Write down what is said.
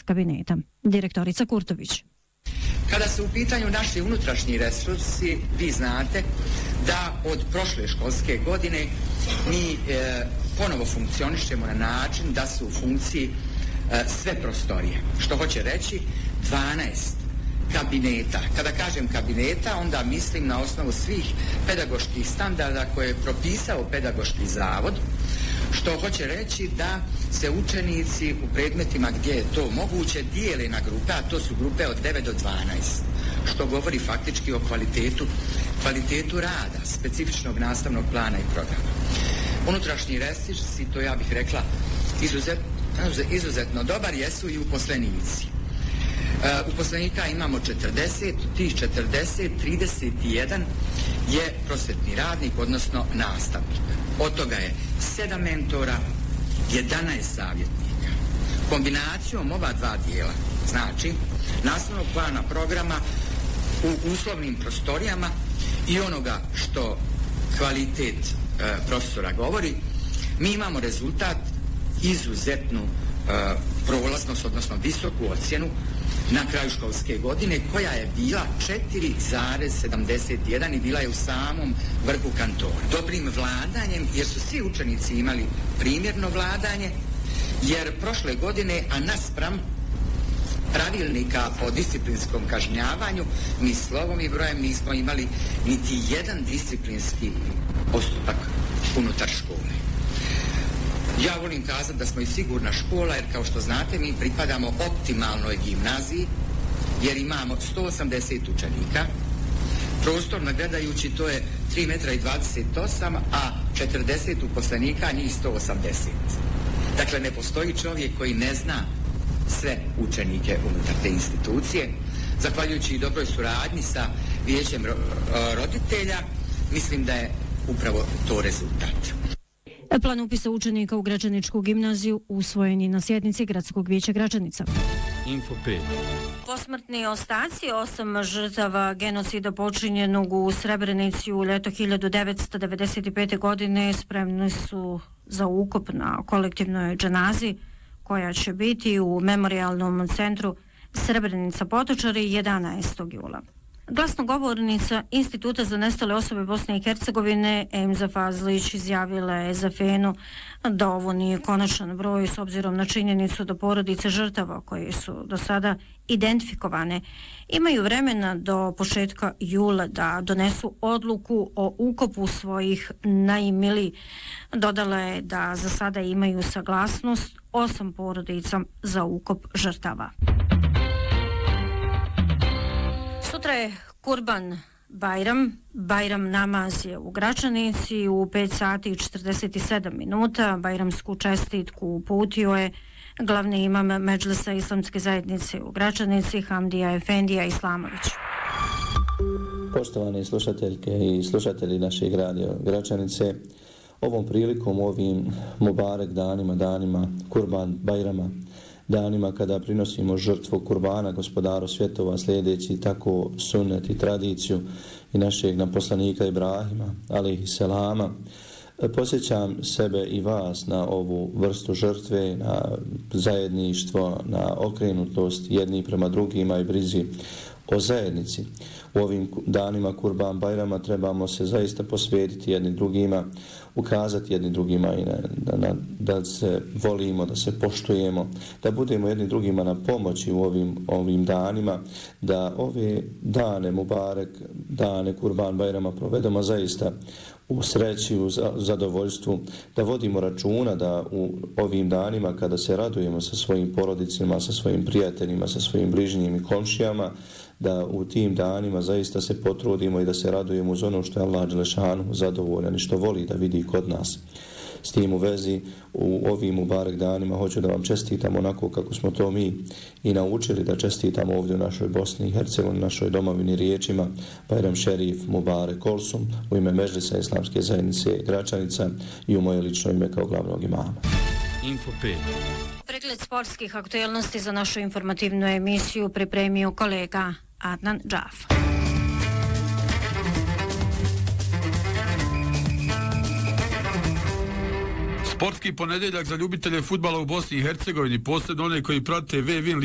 kabineta. Direktorica Kurtović. Kada su u pitanju naši unutrašnji resursi, vi znate da od prošle školske godine mi ponovo funkcionišemo na način da su u funkciji sve prostorije. Što hoće reći 12 kabineta. Kada kažem kabineta, onda mislim na osnovu svih pedagoških standarda koje je propisao Pedagoški zavod, što hoće reći da se učenici u predmetima gdje je to moguće dijele na grupe, a to su grupe od 9 do 12, što govori faktički o kvalitetu rada, specifičnog nastavnog plana i programa. Unutrašnji resursi, to ja bih rekla izuzetno dobar, jesu i uposlenici. Uposlenika imamo 40, tih 40, 31 je prosvetni radnik, odnosno nastavnik. Od toga je 7 mentora, 11 savjetnika. Kombinacijom ova dva dijela, znači nastavnog plana programa u uslovnim prostorijama i onoga što kvalitet profesora govori, mi imamo rezultat izuzetnu prolaznost, odnosno visoku ocjenu na kraju školske godine, koja je bila 4,71 i bila je u samom vrhu kantona. Dobrim vladanjem, jer su svi učenici imali primjerno vladanje, jer prošle godine, a naspram pravilnika o disciplinskom kažnjavanju, mi slovom i brojem nismo imali niti jedan disciplinski postupak unutar škole. Ja volim kazati da smo i sigurna škola, jer kao što znate mi pripadamo optimalnoj gimnaziji, jer imamo 180 učenika, prostorno gledajući to je 3,28 m, a 40 uposlenika, njih 180. Dakle, ne postoji čovjek koji ne zna sve učenike unutar te institucije. Zahvaljujući i dobroj suradnji sa vijećem roditelja, mislim da je upravo to rezultat. Plan upisa učenika u Gračaničku gimnaziju usvojen je na sjednici Gradskog vijeća Gračanica. Info 5. Posmrtni ostaci 8 žrtava genocida počinjenog u Srebrenici u ljeto 1995. godine spremni su za ukop na kolektivnoj dženazi koja će biti u memorijalnom centru Srebrenica Potočari 11. jula. Glasnogovornica Instituta za nestale osobe Bosne i Hercegovine Emza Fazlić izjavila je za FENU da ovo nije konačan broj s obzirom na činjenicu da porodice žrtava koje su do sada identifikovane imaju vremena do početka jula da donesu odluku o ukopu svojih najmilih. Dodala je da za sada imaju saglasnost 8 porodica za ukop žrtava. Sutra je Kurban Bajram namaz je u Gračanici u 5 sati i 47 minuta. Bajramsku čestitku uputio je glavni imam Medžlisa Islamske zajednice u Gračanici Hamdija Efendija Islamović. Poštovane slušateljke i slušatelji našeg radija Gračanice, ovom prilikom, ovim Mubarek danima Kurban Bajrama, danima kada prinosimo žrtvu kurbana gospodaru svjetova slijedeći tako sunnet i tradiciju i našeg poslanika Ibrahima alejhi selama, posjećam sebe i vas na ovu vrstu žrtve, na zajedništvo, na okrenutost jedni prema drugima i brizi o zajednici. U ovim danima Kurban Bajrama trebamo se zaista posvetiti jedni drugima, ukazati jedni drugima i da se volimo, da se poštujemo, da budemo jedni drugima na pomoći u ovim danima, da ove dane Mubarek, dane Kurban Bajrama provedemo zaista u sreći, u zadovoljstvu, da vodimo računa da u ovim danima kada se radujemo sa svojim porodicima, sa svojim prijateljima, sa svojim bližnjim i komšijama, da u tim danima zaista se potrudimo i da se radujemo uz ono što je Allah dželešanu zadovoljan i što voli da vidi kod nas. S tim u vezi, u ovim Mubarek danima hoću da vam čestitam onako kako smo to mi i naučili da čestitamo ovdje u našoj Bosni i Hercegovini, našoj domovini riječima Bajram Šerif Mubarek Olsum u ime Medžlisa Islamske zajednice Gračanica i u moje lično ime kao glavnog imama. Info 5. Pregled sportskih aktualnosti za našu informativnu emisiju pripremio kolega Adnan Džaf. Sportski ponedjeljak za ljubitelje fudbala u Bosni i Hercegovini, posebno one koji prate Vevin